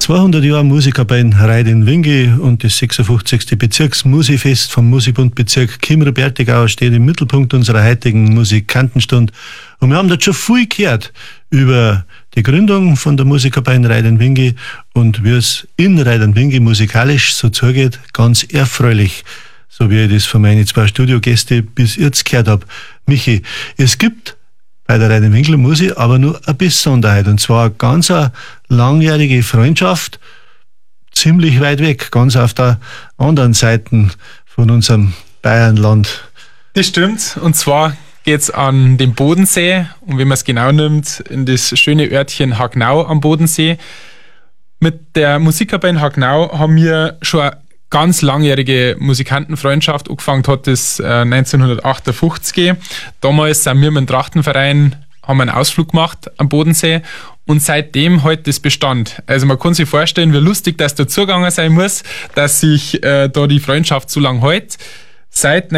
200 Jahre Musikerband Reit in Wingi und das 56. Bezirksmusifest vom Musikbundbezirk Chiemra-Bertigau steht im Mittelpunkt unserer heutigen Musikantenstunde. Und wir haben dort schon viel gehört über die Gründung von der Musikerband Reit in Wingi und wie es in Reit in Wingi musikalisch so zugeht, ganz erfreulich, so wie ich das von meinen zwei Studiogästen bis jetzt gehört habe. Michi, es gibt bei der Reit in Wingi Musik aber nur eine Besonderheit, und zwar eine ganz langjährige Freundschaft, ziemlich weit weg, ganz auf der anderen Seite von unserem Bayernland. Das stimmt, und zwar geht's an den Bodensee, und wenn man es genau nimmt, in das schöne Örtchen Hagnau am Bodensee. Mit der Musikerband Hagnau haben wir schon eine ganz langjährige Musikantenfreundschaft. Angefangen hat das 1958. Damals sind wir mit dem Trachtenverein, haben einen Ausflug gemacht am Bodensee, und seitdem halt das Bestand. Also man kann sich vorstellen, wie lustig das da zugegangen sein muss, dass sich da die Freundschaft so lang hält. Seit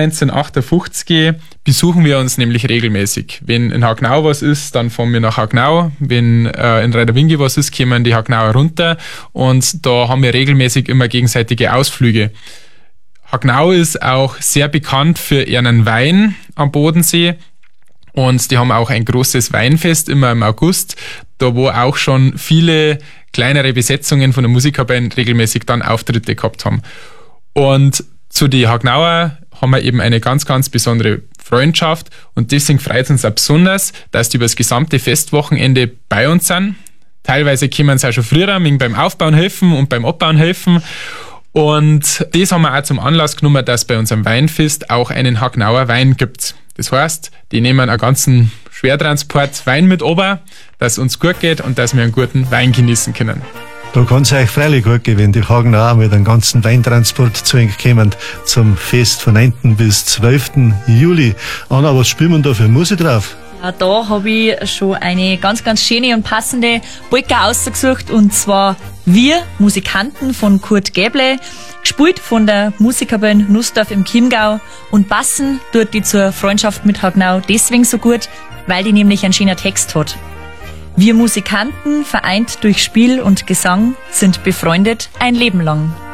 1958 besuchen wir uns nämlich regelmäßig. Wenn in Hagnau was ist, dann fahren wir nach Hagnau. Wenn in Reit in Wingi was ist, kommen die Hagnauer runter, und da haben wir regelmäßig immer gegenseitige Ausflüge. Hagnau ist auch sehr bekannt für ihren Wein am Bodensee, und die haben auch ein großes Weinfest immer im August, da wo auch schon viele kleinere Besetzungen von der Musikerband regelmäßig dann Auftritte gehabt haben. Und zu die Hagnauer haben wir eben eine ganz, ganz besondere Freundschaft, und deswegen freut es uns auch besonders, dass die über das gesamte Festwochenende bei uns sind. Teilweise kommen sie auch schon früher beim Aufbauen helfen und beim Abbauen helfen. Und das haben wir auch zum Anlass genommen, dass bei unserem Weinfest auch einen Hagnauer Wein gibt. Das heißt, die nehmen einen ganzen Schwertransport Wein mit runter, dass es uns gut geht und dass wir einen guten Wein genießen können. Da kann es euch freilich gut gehen, wenn die Hagnauer mit einem ganzen Weintransport zu euch kommen zum Fest von 9. bis 12. Juli. Anna, was spielen wir da für Musik drauf? Ja, da habe ich schon eine ganz, ganz schöne und passende Polka ausgesucht, und zwar Wir Musikanten von Kurt Gäble, gespielt von der Musikerband Nussdorf im Chiemgau, und passen tut die zur Freundschaft mit Hagnau deswegen so gut, weil die nämlich einen schönen Text hat. Wir Musikanten, vereint durch Spiel und Gesang, sind befreundet ein Leben lang.